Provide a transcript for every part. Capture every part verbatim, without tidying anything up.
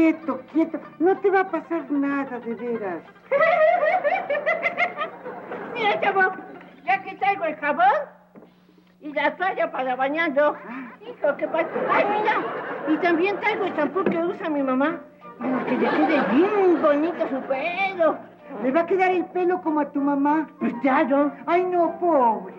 Quieto, quieto. No te va a pasar nada, de veras. Mira, chavo, ya que traigo el jabón y la toalla para bañarlo. Hijo, ¿qué pasa? ¡Ay, mira! Y también traigo el champú que usa mi mamá. Para que le quede bien bonito su pelo. ¿Le va a quedar el pelo como a tu mamá? Pues claro. Ay, no, pobre.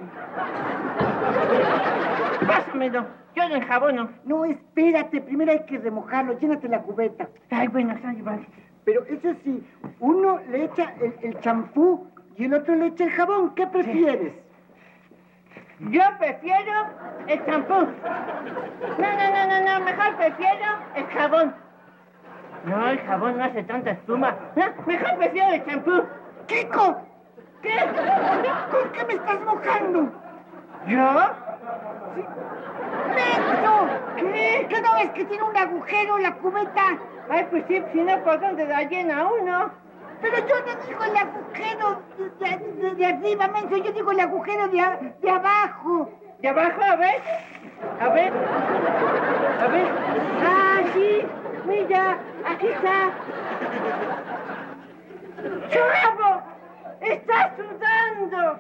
Pásamelo. Yo lo enjabono. No, espérate. Primero hay que remojarlo. Llénate la cubeta. Ay, bueno, sale, vale. Pero eso sí, uno le echa el, el champú y el otro le echa el jabón. ¿Qué prefieres? Yo prefiero el champú. No, no, no, no, no. Mejor prefiero el jabón. No, el jabón no hace tanta espuma. No, mejor prefiero el champú. ¡Kiko! ¿Qué? ¿Con qué me estás mojando? ¿Yo? Sí. ¡Menso! ¿Qué? ¿Qué no ves que tiene un agujero la cubeta? Ay, pues sí, si no, ¿por dónde la llena uno? Pero yo no digo el agujero de, de, de arriba, menso. Yo digo el agujero de, a, de abajo. ¿De abajo? A ver. A ver. A ver. Ah, sí. Mira, aquí está. ¡Chavo! ¡Está sudando!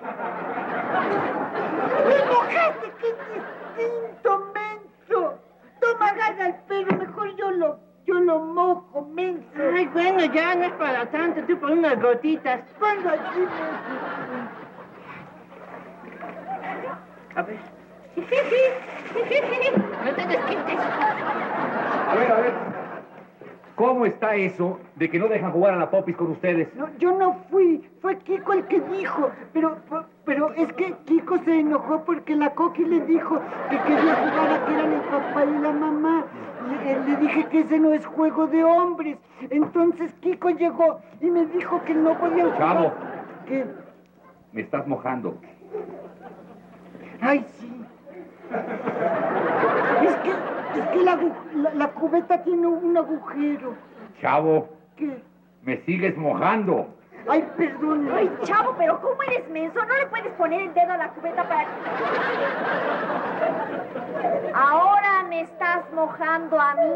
¡Me mojaste! ¡Qué distinto, menso! Toma, agarra el pelo. Mejor yo lo, yo lo mojo, menso. Ay, bueno, ya no es para tanto. Tú pon unas gotitas. Ponlo aquí, menso. A ver. No te desquites. A ver, a ver. ¿Cómo está eso de que no dejan jugar a la popis con ustedes? No, yo no fui, fue Kiko el que dijo, pero, pero es que Kiko se enojó porque la Coqui le dijo que quería jugar a que eran el papá y la mamá. Le, le dije que ese no es juego de hombres. Entonces Kiko llegó y me dijo que no podía jugar. Chavo. ¿Qué? Me estás mojando. Ay, sí. Es que, es que la, la, la cubeta tiene un agujero. Chavo. ¿Qué? Me sigues mojando. Ay, perdón. Ay, chavo, pero ¿cómo eres menso? ¿No le puedes poner el dedo a la cubeta para que... Ahora me estás mojando a mí.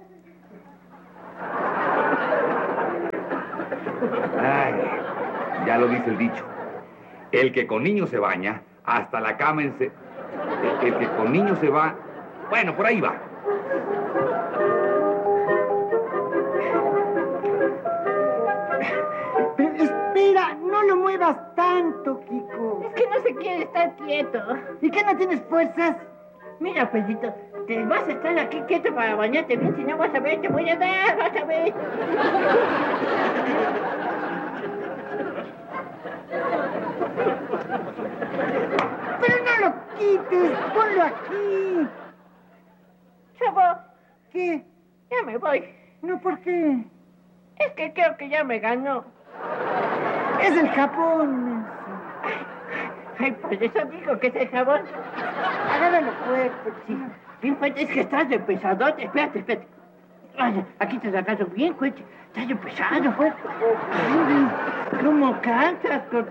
Ay, ya lo dice el dicho. El que con niños se baña, hasta la cama en se... El, el que con niños se va... Bueno, por ahí va. Pero espera, no lo muevas tanto, Kiko. Es que no se quiere estar quieto. ¿Y qué no tienes fuerzas? Mira, Pedrito, te vas a estar aquí quieto para bañarte bien, si no vas a ver, te voy a dar, vas a ver. Pero no lo quites, ponlo aquí. Chavo, ¿Qué? ya me voy. No, ¿por qué? Es que creo que ya me ganó. Es el Japón. Ay, pues eso digo que es el jabón. Agárralo fuerte, Sí, bien fuerte, es que estás de pesadote. Espérate, espérate. Ay, aquí te agarro bien fuerte. Estás de pesado, fuerte. Ay, ¿cómo cantas? Con...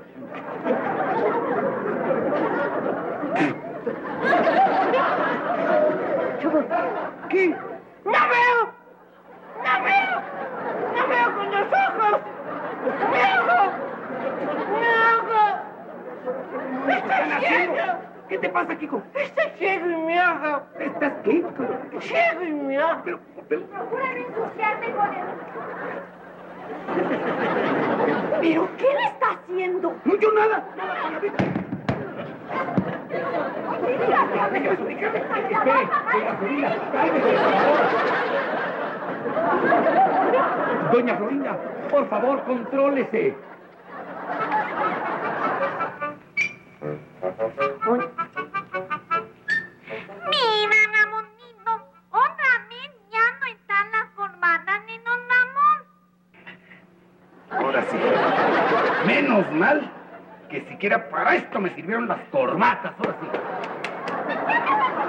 ¿Qué? ¡No veo! ¡No veo! ¡No veo con los ojos! ¡Mi ojo! ¡Mi ojo! ¡Está ciego! ¿Qué te pasa, Kiko? ¡Está ciego en mi ojo! ¿Estás qué? ¡Ciego en mi ojo! Pero, pero... Procura no ensuciarme con él. ¿Pero ¿Qué le está haciendo? No, yo nada. Nada, con la vida. Déjame Espere, doña Florinda, cálmese, por favor. Doña Florinda, por favor, contrólese. Mira, Ramonito, otra vez ya no están las corbatas ni don Ramón. Ahora sí. Menos mal que siquiera para esto me sirvieron las corbatas, ahora sí.